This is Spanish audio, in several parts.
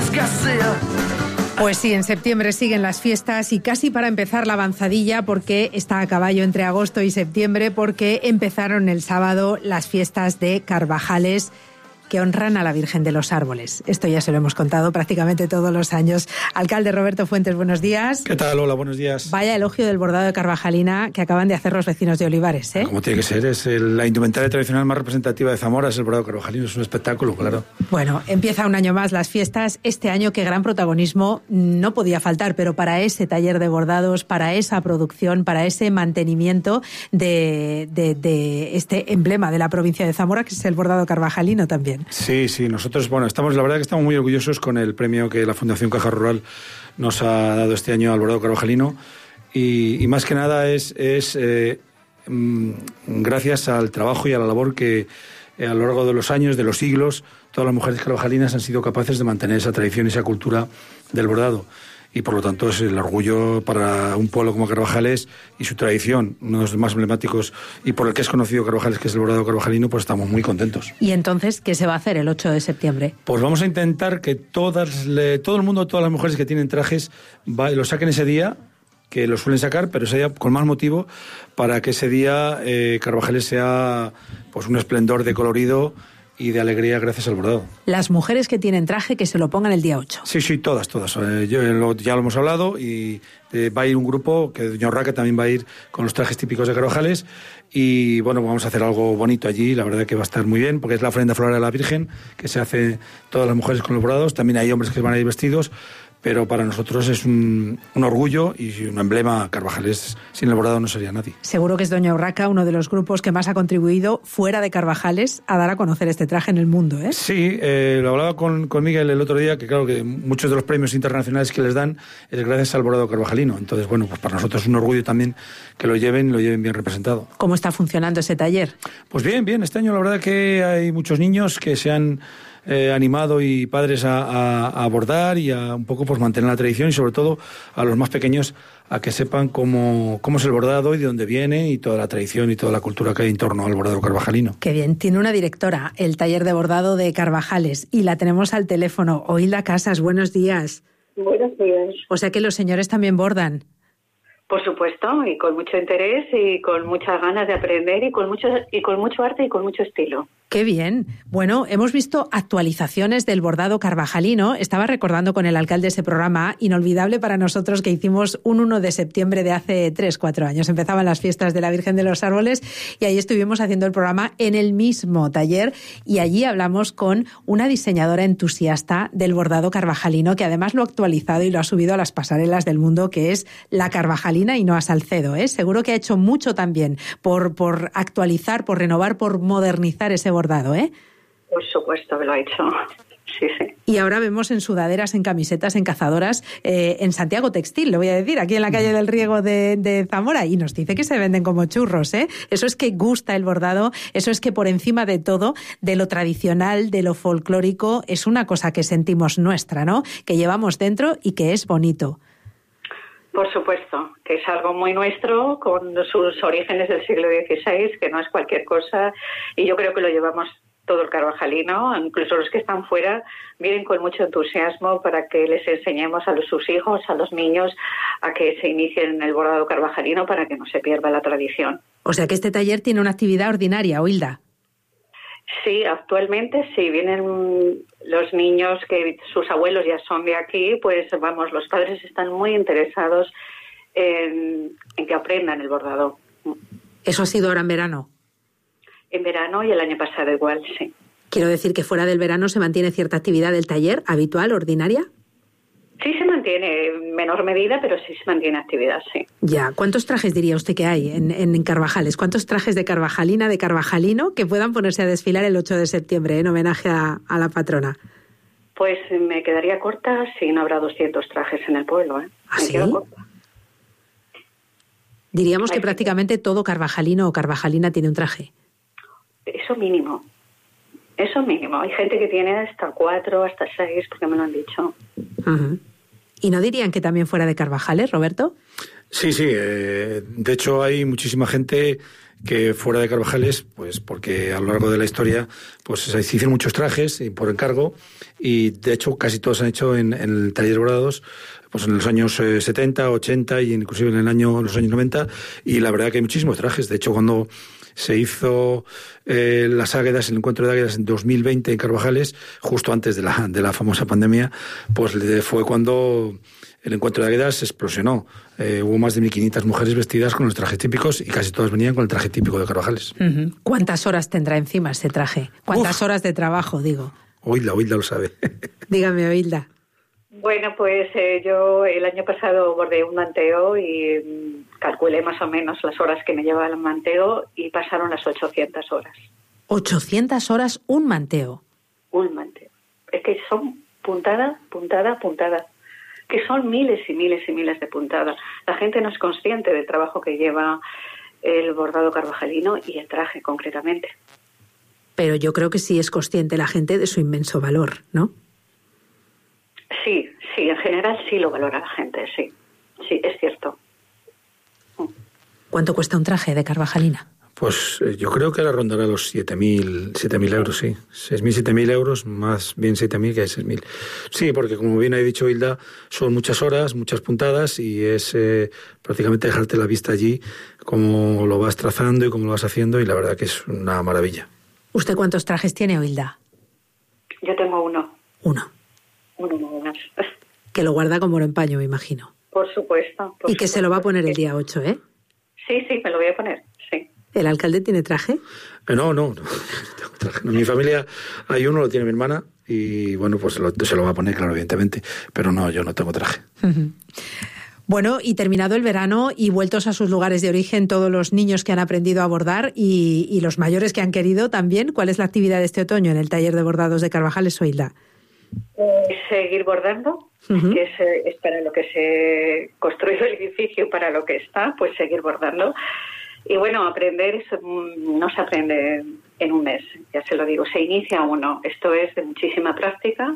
escasea. Pues sí, en septiembre siguen las fiestas y casi para empezar la avanzadilla, porque está a caballo entre agosto y septiembre, porque empezaron el sábado las fiestas de Carvajales, que honran a la Virgen de los Árboles. Esto ya se lo hemos contado prácticamente todos los años. Alcalde Roberto Fuentes, buenos días. ¿Qué tal? Hola, buenos días. Vaya elogio del bordado de Carvajalina que acaban de hacer los vecinos de Olivares, ¿eh? Como tiene que ser, es la indumentaria tradicional más representativa de Zamora, es el bordado carvajalino, es un espectáculo, claro. Bueno, empieza un año más las fiestas. Este año, qué gran protagonismo no podía faltar, pero para ese taller de bordados, para esa producción, para ese mantenimiento de este emblema de la provincia de Zamora, que es el bordado carvajalino también. Sí, nosotros, la verdad que estamos muy orgullosos con el premio que la Fundación Caja Rural nos ha dado este año al bordado carvajalino y más que nada es gracias al trabajo y a la labor que a lo largo de los años, de los siglos, todas las mujeres carvajalinas han sido capaces de mantener esa tradición y esa cultura del bordado. Y por lo tanto es el orgullo para un pueblo como Carvajales y su tradición, uno de los más emblemáticos y por el que es conocido Carvajales, que es el bordado carvajalino, pues estamos muy contentos. ¿Y entonces qué se va a hacer el 8 de septiembre? Pues vamos a intentar que todo el mundo, todas las mujeres que tienen trajes, lo saquen ese día, que lo suelen sacar, pero ese día con más motivo, para que ese día Carvajales sea pues un esplendor de colorido y de alegría gracias al bordado. Las mujeres que tienen traje, que se lo pongan el día 8. Sí, todas. Ya lo hemos hablado y va a ir un grupo, que Doña Urraca también va a ir con los trajes típicos de Carvajales y bueno, vamos a hacer algo bonito allí, la verdad que va a estar muy bien, porque es la ofrenda floral a la Virgen, que se hace todas las mujeres con los bordados, también hay hombres que van a ir vestidos, pero para nosotros es un orgullo y un emblema. Carvajales sin el bordado no sería nadie. Seguro que es Doña Urraca uno de los grupos que más ha contribuido fuera de Carvajales a dar a conocer este traje en el mundo, ¿eh? Sí, lo hablaba con Miguel el otro día, que claro que muchos de los premios internacionales que les dan es gracias al bordado carvajalino. Entonces, bueno, pues para nosotros es un orgullo también que lo lleven bien representado. ¿Cómo está funcionando ese taller? Pues bien, este año la verdad que hay muchos niños que se han animado y padres a bordar y a un poco pues mantener la tradición y sobre todo a los más pequeños a que sepan cómo es el bordado y de dónde viene y toda la tradición y toda la cultura que hay en torno al bordado carvajalino. Qué bien, tiene una directora, el taller de bordado de Carvajales, y la tenemos al teléfono. Oilda Casas, buenos días. Buenos días. O sea que los señores también bordan. Por supuesto, y con mucho interés y con muchas ganas de aprender y con mucho arte y con mucho estilo. ¡Qué bien! Bueno, hemos visto actualizaciones del bordado carvajalino. Estaba recordando con el alcalde ese programa inolvidable para nosotros que hicimos un 1 de septiembre de hace 3-4 años. Empezaban las fiestas de la Virgen de los Árboles y ahí estuvimos haciendo el programa en el mismo taller y allí hablamos con una diseñadora entusiasta del bordado carvajalino que además lo ha actualizado y lo ha subido a las pasarelas del mundo, que es la Carvajalina y no a Salcedo, ¿eh? Seguro que ha hecho mucho también por actualizar, por renovar, por modernizar ese bordado, ¿eh? Por supuesto que lo ha hecho. Sí. Y ahora vemos en sudaderas, en camisetas, en cazadoras, en Santiago Textil, lo voy a decir, aquí en la calle del Riego de Zamora, y nos dice que se venden como churros, ¿eh? Eso es que gusta el bordado, eso es que por encima de todo, de lo tradicional, de lo folclórico, es una cosa que sentimos nuestra, ¿no? Que llevamos dentro y que es bonito. Por supuesto, que es algo muy nuestro, con sus orígenes del siglo XVI, que no es cualquier cosa, y yo creo que lo llevamos todo el carvajalino, incluso los que están fuera vienen con mucho entusiasmo para que les enseñemos a sus hijos, a los niños, a que se inicien en el bordado carvajalino para que no se pierda la tradición. O sea que este taller tiene una actividad ordinaria, Oilda. Sí, actualmente sí, vienen los niños que sus abuelos ya son de aquí, pues vamos, los padres están muy interesados en que aprendan el bordado. ¿Eso ha sido ahora en verano? En verano y el año pasado igual, sí. Quiero decir que fuera del verano se mantiene cierta actividad del taller, habitual, ordinaria. Sí se mantiene, en menor medida, pero sí se mantiene actividad, sí. Ya, ¿cuántos trajes diría usted que hay en Carvajales? ¿Cuántos trajes de carvajalina, de carvajalino, que puedan ponerse a desfilar el 8 de septiembre en homenaje a la patrona? Pues me quedaría corta si no habrá 200 trajes en el pueblo, ¿eh? ¿Ah, me sí? quedo corta. Diríamos que prácticamente todo carvajalino o carvajalina tiene un traje. Eso mínimo. Hay gente que tiene hasta 4, hasta 6, porque me lo han dicho. Uh-huh. ¿Y no dirían que también fuera de Carvajales, Roberto? Sí, de hecho hay muchísima gente que fuera de Carvajales, pues porque a lo largo de la historia pues se hicieron muchos trajes por encargo, y de hecho casi todos se han hecho en el taller de bordados pues en los años 70, 80 y inclusive en los años 90, y la verdad que hay muchísimos trajes. De hecho, cuando se hizo las Águedas, el encuentro de Águedas en 2020 en Carvajales, justo antes de la famosa pandemia, pues fue cuando el encuentro de Águedas explosionó. Hubo más de 1.500 mujeres vestidas con los trajes típicos y casi todas venían con el traje típico de Carvajales. Uh-huh. ¿Cuántas horas tendrá encima ese traje? ¿Cuántas horas de trabajo, digo? Oilda lo sabe. Dígame, Oilda. Bueno, pues yo el año pasado bordé un manteo y calculé más o menos las horas que me llevaba el manteo y pasaron las 800 horas. ¿800 horas un manteo? Un manteo. Es que son puntada, que son miles y miles y miles de puntadas. La gente no es consciente del trabajo que lleva el bordado carvajalino y el traje concretamente. Pero yo creo que sí es consciente la gente de su inmenso valor, ¿no? Sí, en general sí lo valora la gente, sí, es cierto. ¿Cuánto cuesta un traje de carvajalina? Pues yo creo que ahora rondará los 7.000 euros, sí. 6.000, 7.000 euros, más bien 7.000 que 6.000. Sí, porque como bien ha dicho Hilda, son muchas horas, muchas puntadas, y es prácticamente dejarte la vista allí, como lo vas trazando y cómo lo vas haciendo, y la verdad que es una maravilla. ¿Usted cuántos trajes tiene, Hilda? Yo tengo uno. Uno más. Que lo guarda como oro en paño, me imagino. Por supuesto. Y que se lo va a poner el día 8, ¿eh? Sí, me lo voy a poner, sí. ¿El alcalde tiene traje? No. Tengo traje. En mi familia hay uno, lo tiene mi hermana, y bueno, pues se lo va a poner, claro, evidentemente. Pero no, yo no tengo traje. Uh-huh. Bueno, y terminado el verano y vueltos a sus lugares de origen todos los niños que han aprendido a bordar y los mayores que han querido también, ¿cuál es la actividad de este otoño en el taller de bordados de Carvajales, Hilda? Seguir bordando, uh-huh. que es para lo que se construyó el edificio, para lo que está, pues seguir bordando. Y bueno, aprender eso no se aprende en un mes, ya se lo digo, se inicia uno. Esto es de muchísima práctica,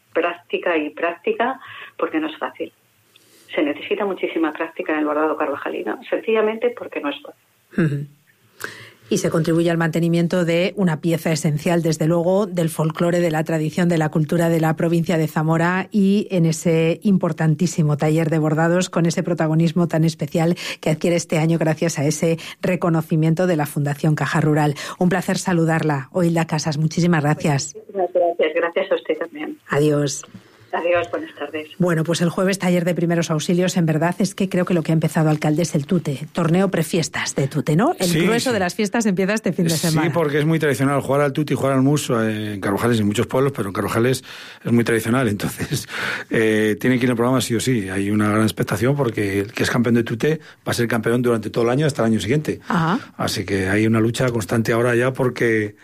porque no es fácil. Se necesita muchísima práctica en el bordado carvajalino, sencillamente porque no es fácil. Uh-huh. Y se contribuye al mantenimiento de una pieza esencial, desde luego, del folclore, de la tradición, de la cultura de la provincia de Zamora, y en ese importantísimo taller de bordados con ese protagonismo tan especial que adquiere este año gracias a ese reconocimiento de la Fundación Caja Rural. Un placer saludarla, Hilda Casas. Muchísimas gracias. Muchísimas gracias a usted también. Adiós. Adiós, buenas tardes. Bueno, pues el jueves taller de primeros auxilios. En verdad es que creo que lo que ha empezado, alcalde, es el Tute, torneo prefiestas de Tute, ¿no? El grueso de las fiestas empieza este fin de semana. Sí, porque es muy tradicional jugar al Tute y jugar al mus en Carvajales y en muchos pueblos, pero en Carvajales es muy tradicional, entonces tiene que ir al programa sí o sí. Hay una gran expectación porque el que es campeón de Tute va a ser campeón durante todo el año hasta el año siguiente. Ajá. Así que hay una lucha constante ahora ya porque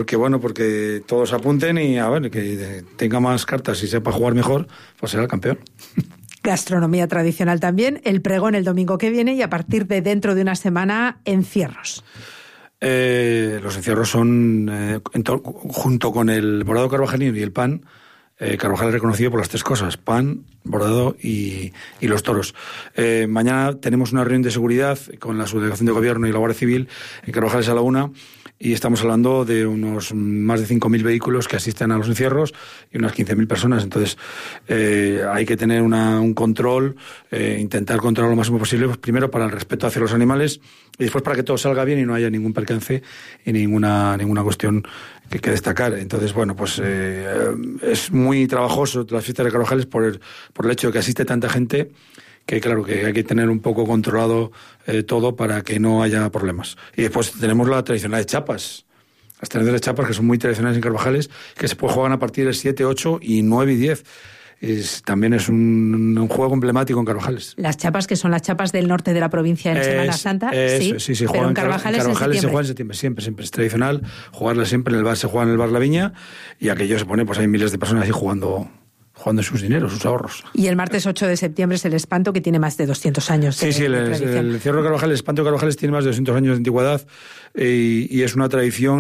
todos apunten y a ver, que tenga más cartas y sepa jugar mejor, pues será el campeón. Gastronomía tradicional también, el pregón el domingo que viene y a partir de dentro de una semana, encierros. Los encierros son, junto con el bordado carvajalino y el pan, Carvajal es reconocido por las tres cosas: pan, bordado y los toros. Mañana tenemos una reunión de seguridad con la subdelegación de gobierno y la Guardia Civil en Carvajales a la 1:00, y estamos hablando de unos más de 5.000 vehículos que asisten a los encierros y unas 15.000 personas. Entonces hay que tener un control, intentar controlar lo máximo posible, pues primero para el respeto hacia los animales y después para que todo salga bien y no haya ningún percance y ninguna cuestión que destacar. Entonces, bueno, pues es muy trabajoso las fiestas de Carvajales por el hecho de que asiste tanta gente, que claro que hay que tener un poco controlado todo para que no haya problemas. Y después tenemos la tradicional de chapas. Las tradicionales chapas, que son muy tradicionales en Carvajales, que se juegan a partir del 7, 8 y 9 y 10. También es un juego emblemático en Carvajales. Las chapas, que son las chapas del norte de la provincia en Semana Santa. Sí, pero en Carvajales se juega en septiembre, siempre es tradicional jugarla siempre en el bar. Se juega en el bar La Viña y aquello se pone, pues hay miles de personas ahí jugando sus dineros, sus ahorros. Y el martes 8 de septiembre es el espanto, que tiene más de 200 años. Sí, el encierro de Carvajales, el espanto de Carvajales tiene más de 200 años de antigüedad y es una tradición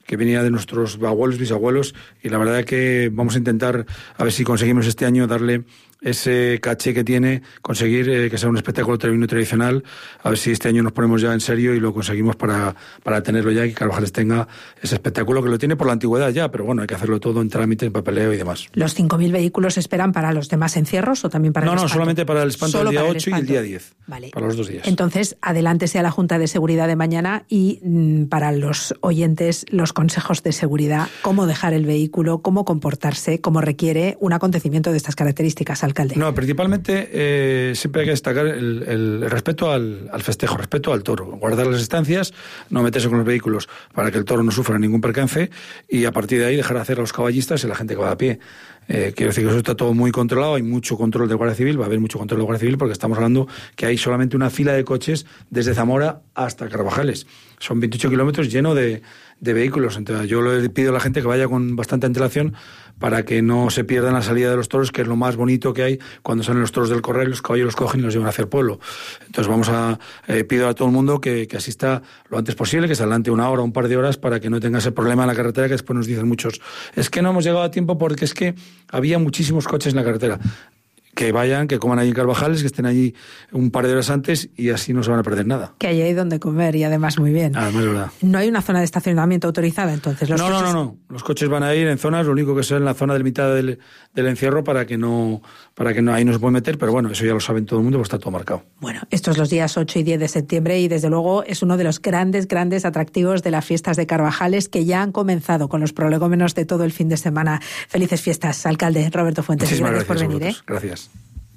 que venía de nuestros abuelos, bisabuelos, y la verdad que vamos a intentar a ver si conseguimos este año darle ese caché que tiene, conseguir que sea un espectáculo taurino tradicional, a ver si este año nos ponemos ya en serio y lo conseguimos para tenerlo ya y que Carvajales tenga ese espectáculo que lo tiene por la antigüedad ya, pero bueno, hay que hacerlo todo en trámite, en papeleo y demás. ¿Los 5.000 vehículos se esperan para los demás encierros o también para el espanto? No, solamente para el espanto el día 8 y el día 10, vale. Para los 2 días. Entonces, adelántese a la Junta de Seguridad de mañana y para los oyentes, los consejos de seguridad, cómo dejar el vehículo, cómo comportarse, cómo requiere un acontecimiento de estas características, alcalde. No, principalmente siempre hay que destacar el respeto al festejo, respeto al toro, guardar las distancias, no meterse con los vehículos para que el toro no sufra ningún percance y a partir de ahí dejar hacer a los caballistas y a la gente que va a pie. Quiero decir que eso está todo muy controlado, hay mucho control de Guardia Civil, va a haber mucho control de Guardia Civil porque estamos hablando que hay solamente una fila de coches desde Zamora hasta Carvajales. Son 28 kilómetros lleno de vehículos. Entonces yo le pido a la gente que vaya con bastante antelación para que no se pierdan la salida de los toros, que es lo más bonito que hay cuando salen los toros del corral, los caballos los cogen y los llevan hacia el pueblo. Entonces pido a todo el mundo que asista lo antes posible, que se adelante una hora, un par de horas para que no tenga ese problema en la carretera que después nos dicen muchos. Es que no hemos llegado a tiempo porque es que había muchísimos coches en la carretera. Que vayan, que coman allí en Carvajales, que estén allí un par de horas antes y así no se van a perder nada. Que allí hay donde comer y además muy bien. Además, es verdad. No hay una zona de estacionamiento autorizada, entonces los coches... No. Los coches van a ir en zonas, lo único que sea en la zona de mitad del encierro para que no ahí no se puede meter, pero bueno, eso ya lo saben todo el mundo, pues está todo marcado. Bueno, estos los días 8 y 10 de septiembre y desde luego es uno de los grandes atractivos de las fiestas de Carvajales que ya han comenzado con los prolegómenos de todo el fin de semana. Felices fiestas, alcalde Roberto Fuentes. Muchísimas gracias por venir. Gracias.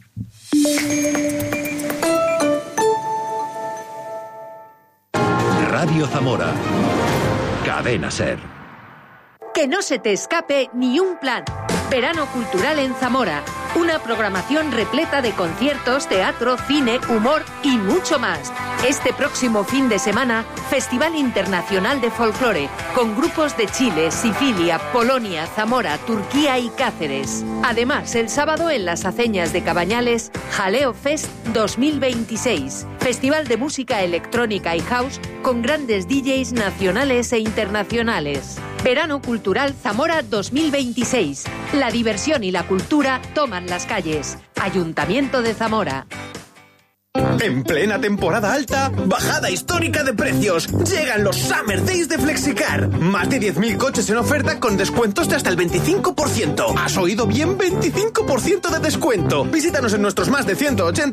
Radio Zamora. Cadena SER. Que no se te escape ni un plan. Verano Cultural en Zamora. Una programación repleta de conciertos, teatro, cine, humor y mucho más. Este próximo fin de semana, Festival Internacional de Folclore, con grupos de Chile, Sicilia, Polonia, Zamora, Turquía y Cáceres. Además, el sábado en las Aceñas de Cabañales, Jaleo Fest 2026, Festival de Música Electrónica y House, con grandes DJs nacionales e internacionales. Verano Cultural Zamora 2026. La diversión y la cultura toman las calles. Ayuntamiento de Zamora. En plena temporada alta, bajada histórica de precios. Llegan los Summer Days de Flexicar. Más de 10.000 coches en oferta con descuentos de hasta el 25%. ¿Has oído bien? 25% de descuento. Visítanos en nuestros más de 180